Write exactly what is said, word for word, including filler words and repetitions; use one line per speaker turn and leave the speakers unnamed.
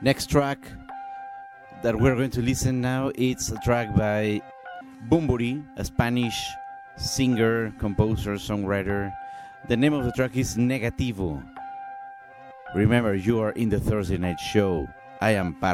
Next track that we're going to listen now, it's a track by Bumburi, a Spanish singer, composer, songwriter. The name of the track is Negativo. Remember, you are in the Thursday Night Show. I am Par